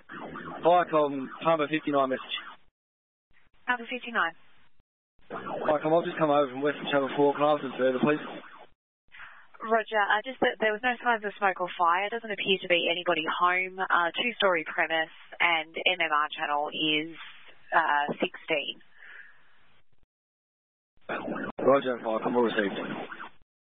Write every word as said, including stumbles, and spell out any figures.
Viacom, Harbour fifty-nine message. Harbour fifty-nine. Viacom, I've just come over from Western Channel four. Can I have some further, please? Roger, uh, just that there was no signs of smoke or fire. Doesn't appear to be anybody home. Uh, two-storey premise, and M M R channel is uh, sixteen. Roger, Viacom, all received.